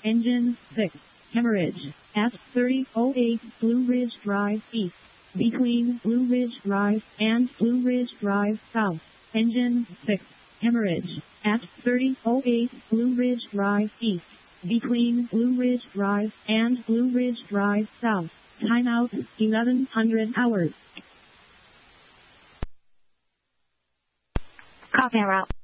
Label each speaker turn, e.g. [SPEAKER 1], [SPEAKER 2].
[SPEAKER 1] Engine 6. Hemorrhage. At 3008 Blue Ridge Drive East. Between Blue Ridge Drive and Blue Ridge Drive South. Engine 6. Hemorrhage. At 3008 Blue Ridge Drive East. Between Blue Ridge Drive and Blue Ridge Drive South. Timeout 1100 hours.
[SPEAKER 2] Copy route.